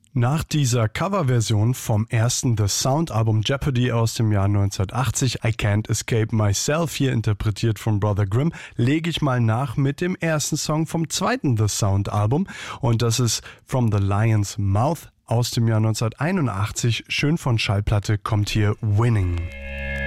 Nach dieser Coverversion vom ersten The Sound Album Jeopardy aus dem Jahr 1980, I Can't Escape Myself, hier interpretiert von Brother Grimm, lege ich mal nach mit dem ersten Song vom zweiten The Sound Album und das ist From the Lion's Mouth aus dem Jahr 1981. Schön von Schallplatte kommt hier Winning.